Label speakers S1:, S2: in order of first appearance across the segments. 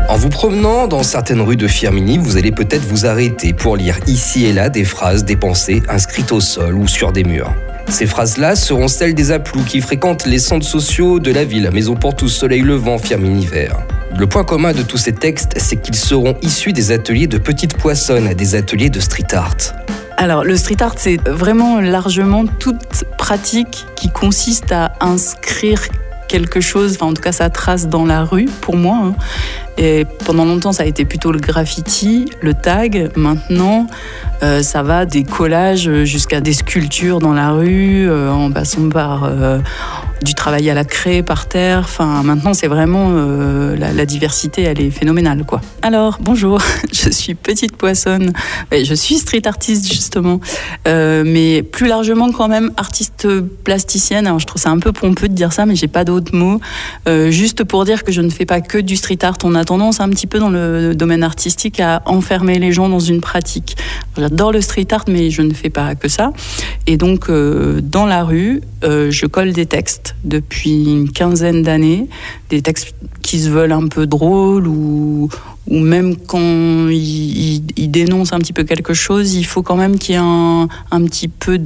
S1: En vous promenant dans certaines rues de Firminy, vous allez peut-être vous arrêter pour lire ici et là des phrases, des pensées inscrites au sol ou sur des murs. Ces phrases-là seront celles des aplous qui fréquentent les centres sociaux de la ville, Maison pour tous, Soleil Levant, Firminy Vert. Le point commun de tous ces textes, c'est qu'ils seront issus des ateliers de Petite Poissonne, des ateliers de street art.
S2: Alors, le street art, c'est vraiment largement toute pratique qui consiste à inscrire quelque chose, enfin en tout cas sa trace dans la rue, pour moi. Et pendant longtemps, ça a été plutôt le graffiti, le tag. Maintenant, ça va des collages jusqu'à des sculptures dans la rue, en passant par du travail à la craie par terre. Enfin, maintenant, c'est vraiment la diversité, elle est phénoménale, quoi. Alors, bonjour, je suis Petite Poissonne. Je suis street artiste, justement, mais plus largement quand même artiste plasticienne. Alors, je trouve ça un peu pompeux de dire ça, mais j'ai pas d'autres mots. Juste pour dire que je ne fais pas que du street art. On a tendance un petit peu dans le domaine artistique à enfermer les gens dans une pratique. J'adore le street art, mais je ne fais pas que ça. Et donc, dans la rue, je colle des textes depuis une quinzaine d'années, des textes qui se veulent un peu drôles ou même quand ils dénoncent un petit peu quelque chose, il faut quand même qu'il y ait un petit peu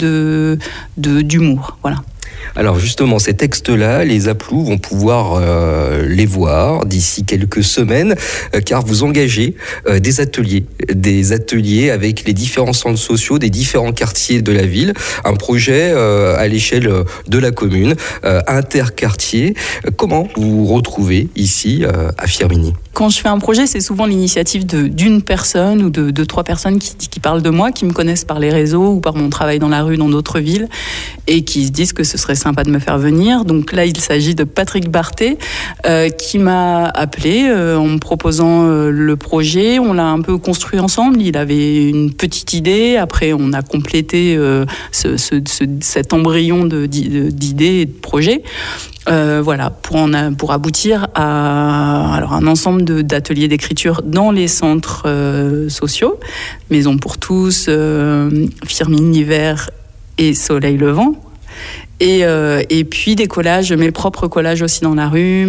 S2: d'humour. Voilà.
S1: Alors justement, ces textes-là, les aplous vont pouvoir les voir d'ici quelques semaines, car vous engagez des ateliers avec les différents centres sociaux des différents quartiers de la ville, un projet à l'échelle de la commune, interquartier. Comment vous vous retrouvez ici à Firminy ?
S2: Quand je fais un projet, c'est souvent l'initiative d'une personne ou de trois personnes qui parlent de moi, qui me connaissent par les réseaux ou par mon travail dans la rue dans d'autres villes et qui se disent que ce serait sympa de me faire venir. Donc là, il s'agit de Patrick Barthé qui m'a appelé en me proposant le projet. On l'a un peu construit ensemble. Il avait une petite idée. Après, on a complété cet embryon d'idées et de projets. Voilà, pour aboutir à un ensemble d'ateliers d'écriture dans les centres sociaux, Maison pour tous, Firminy Vert et Soleil Levant. Et puis des collages, mes propres collages aussi dans la rue,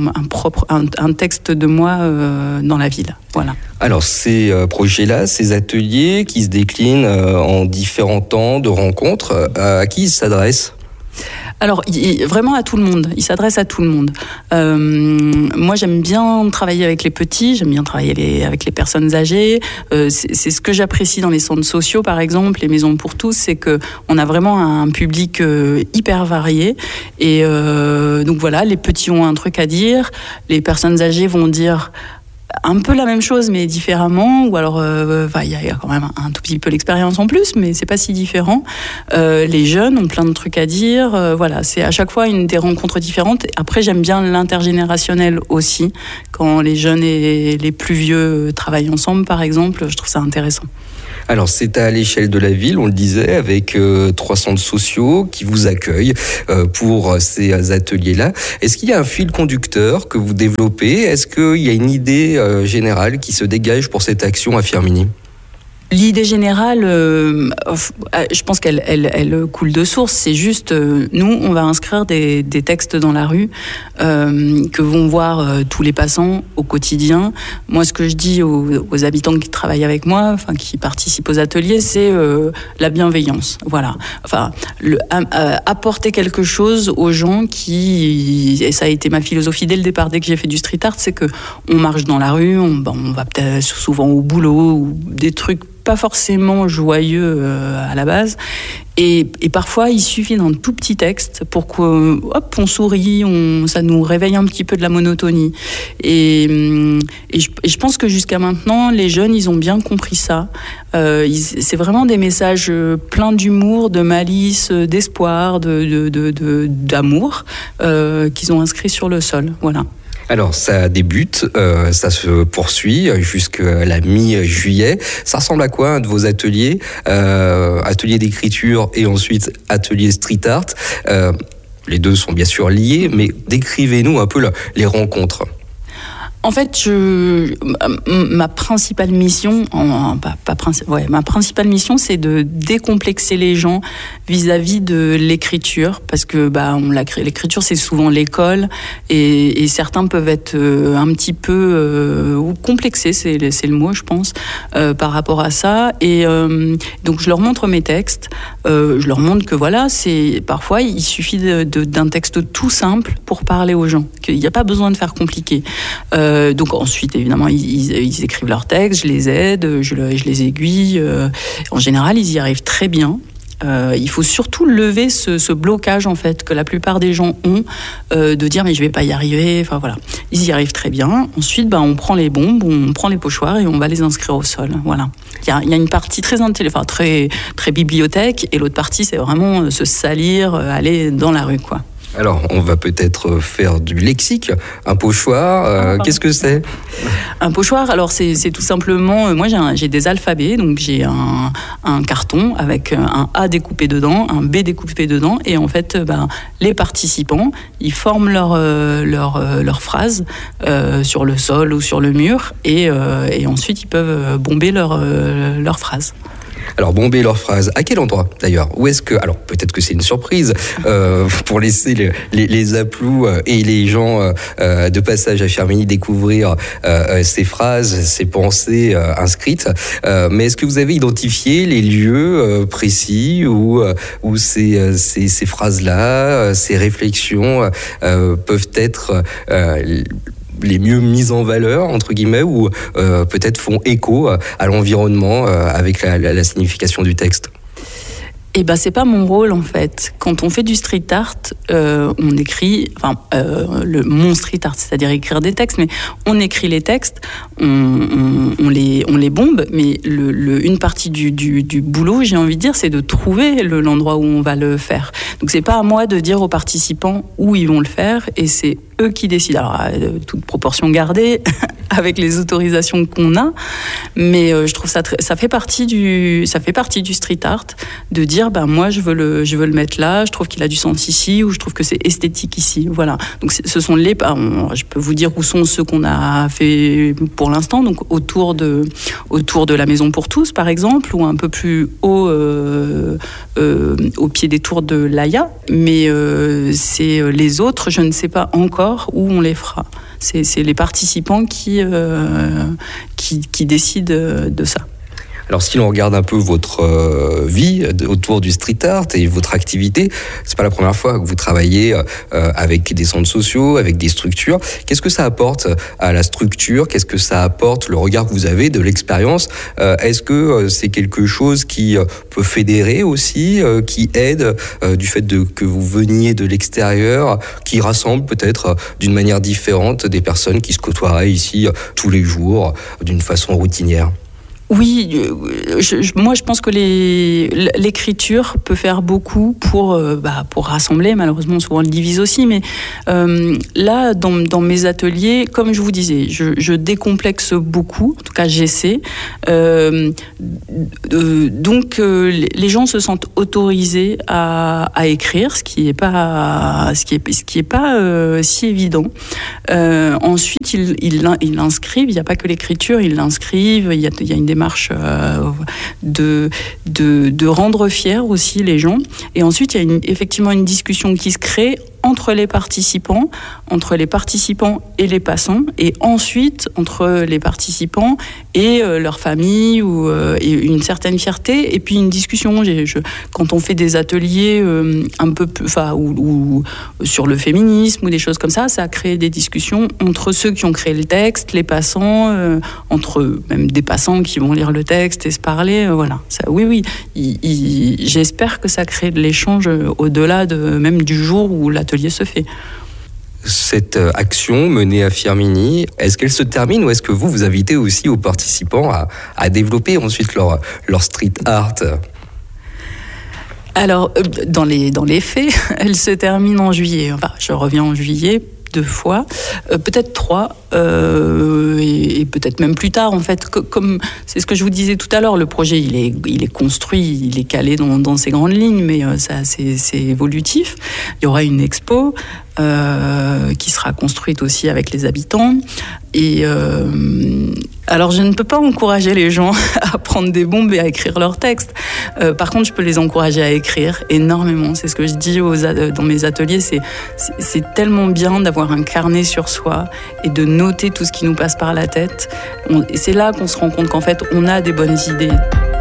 S2: un texte de moi dans la ville. Voilà.
S1: Alors ces projets-là, ces ateliers qui se déclinent en différents temps de rencontres, à qui ils s'adressent ?
S2: Alors, vraiment à tout le monde. Il s'adresse à tout le monde. Moi, j'aime bien travailler avec les petits, j'aime bien travailler avec les personnes âgées. C'est ce que j'apprécie dans les centres sociaux, par exemple, les maisons pour tous, c'est qu'on a vraiment un public hyper varié. Et donc voilà, les petits ont un truc à dire, les personnes âgées vont dire un peu la même chose mais différemment, ou alors il y a quand même un tout petit peu l'expérience en plus, mais c'est pas si différent. Les jeunes ont plein de trucs à dire, voilà, c'est à chaque fois des rencontres différentes. Après, j'aime bien l'intergénérationnel aussi, quand les jeunes et les plus vieux travaillent ensemble, par exemple, je trouve ça intéressant.
S1: Alors c'est à l'échelle de la ville, on le disait, avec 3 centres sociaux qui vous accueillent pour ces ateliers-là. Est-ce qu'il y a un fil conducteur que vous développez ? Est-ce qu'il y a une idée générale qui se dégage pour cette action à Firminy ?
S2: L'idée générale, je pense qu'elle coule de source. C'est juste, nous, on va inscrire des textes dans la rue que vont voir tous les passants au quotidien. Moi, ce que je dis aux habitants qui travaillent avec moi, enfin qui participent aux ateliers, c'est la bienveillance. Voilà. Enfin, apporter quelque chose aux gens et ça a été ma philosophie dès le départ, dès que j'ai fait du street art, c'est que on marche dans la rue, on va peut-être souvent au boulot ou des trucs pas forcément joyeux à la base. Et parfois, il suffit d'un tout petit texte pour qu'on sourit, ça nous réveille un petit peu de la monotonie. Et je pense que jusqu'à maintenant, les jeunes, ils ont bien compris ça. C'est vraiment des messages pleins d'humour, de malice, d'espoir, d'amour qu'ils ont inscrits sur le sol. Voilà.
S1: Alors ça débute, ça se poursuit jusqu'à la mi-juillet. Ça ressemble à quoi un de vos ateliers ? Atelier d'écriture et ensuite atelier street art. Les deux sont bien sûr liés, mais décrivez-nous un peu les rencontres.
S2: En fait, ma principale mission, ma principale mission, c'est de décomplexer les gens vis-à-vis de l'écriture, parce que l'écriture, c'est souvent l'école, et certains peuvent être un petit peu complexés, c'est le mot, je pense, par rapport à ça. Et donc, je leur montre mes textes, je leur montre que parfois, il suffit d'un texte tout simple pour parler aux gens, qu'il n'y a pas besoin de faire compliqué. Donc ensuite, évidemment, ils écrivent leurs textes, je les aide, je les aiguille. En général, ils y arrivent très bien. Il faut surtout lever ce blocage, en fait, que la plupart des gens ont, de dire mais je vais pas y arriver. Enfin voilà, ils y arrivent très bien. Ensuite, on prend les bombes, on prend les pochoirs et on va les inscrire au sol. Voilà. Il y a une partie très très bibliothèque, et l'autre partie, c'est vraiment se salir, aller dans la rue, quoi.
S1: Alors, on va peut-être faire du lexique. Un pochoir, qu'est-ce que c'est ?
S2: Un pochoir, alors c'est tout simplement... Moi, j'ai des alphabets, donc j'ai un carton avec un A découpé dedans, un B découpé dedans, et en fait, les participants, ils forment leur phrase sur le sol ou sur le mur, et ensuite, ils peuvent bomber leur phrase.
S1: Alors, bomber leur phrase, à quel endroit d'ailleurs ? Où est-ce que... Alors, peut-être que c'est une surprise pour laisser les Aplous et les gens de passage à Firminy découvrir ces phrases, ces pensées inscrites. Mais est-ce que vous avez identifié les lieux précis où ces phrases-là, ces réflexions peuvent être... les mieux mises en valeur, entre guillemets, ou peut-être font écho à l'environnement avec la signification du texte ?
S2: C'est pas mon rôle, en fait. Quand on fait du street art, on écrit, mon street art, c'est-à-dire écrire des textes, mais on écrit les textes, on les bombe, mais une partie du boulot, j'ai envie de dire, c'est de trouver l'endroit où on va le faire. Donc c'est pas à moi de dire aux participants où ils vont le faire, et c'est eux qui décident. Alors, toute proportion gardée, avec les autorisations qu'on a, mais je trouve ça fait partie du street art, de dire moi je veux le mettre là, je trouve qu'il a du sens ici, ou je trouve que c'est esthétique ici. Voilà. Donc ce sont je peux vous dire où sont ceux qu'on a fait pour l'instant, donc autour de la Maison pour tous, par exemple, ou un peu plus haut au pied des tours de l'Aya. Mais c'est les autres, je ne sais pas encore où on les fera. C'est les participants qui décident de ça.
S1: Alors, si l'on regarde un peu votre vie autour du street art et votre activité, c'est pas la première fois que vous travaillez avec des centres sociaux, avec des structures. Qu'est-ce que ça apporte à la structure ? Qu'est-ce que ça apporte, le regard que vous avez, de l'expérience ? Est-ce que c'est quelque chose qui peut fédérer aussi, qui aide du fait que vous veniez de l'extérieur, qui rassemble peut-être d'une manière différente des personnes qui se côtoieraient ici tous les jours d'une façon routinière ?
S2: Oui, moi je pense que l'écriture peut faire beaucoup pour rassembler. Malheureusement, souvent on le divise aussi, mais là, dans mes ateliers, comme je vous disais, je décomplexe beaucoup. En tout cas, j'essaie. Donc, les gens se sentent autorisés à écrire, ce qui est pas si évident. Ensuite, ils l'inscrivent. Il n'y a pas que l'écriture, ils l'inscrivent. Il y a une démarche de rendre fiers aussi les gens. Et ensuite, il y a effectivement une discussion qui se crée entre les participants et les passants, et ensuite entre les participants et leur famille, et une certaine fierté, et puis une discussion. Quand on fait des ateliers un peu ou sur le féminisme ou des choses comme ça crée des discussions entre ceux qui ont créé le texte, les passants, entre même des passants qui vont lire le texte et se parler. Voilà. Ça, oui. J'espère que ça crée de l'échange au-delà même du jour où l'atelier se fait.
S1: Cette action menée à Firminy, est-ce qu'elle se termine, ou est-ce que vous invitez aussi aux participants à développer ensuite leur street art ?
S2: Alors, dans les faits, elle se termine en juillet. Je reviens en juillet 2 fois, peut-être 3, et peut-être même plus tard, en fait. Comme c'est ce que je vous disais tout à l'heure, le projet il est construit, il est calé dans ses grandes lignes, mais ça c'est évolutif. Il y aura une expo, qui sera construite aussi avec les habitants. Et alors, je ne peux pas encourager les gens à prendre des bombes et à écrire leurs textes. Par contre, je peux les encourager à écrire énormément. C'est ce que je dis dans mes ateliers. C'est tellement bien d'avoir un carnet sur soi et de noter tout ce qui nous passe par la tête. Et c'est là qu'on se rend compte qu'en fait, on a des bonnes idées.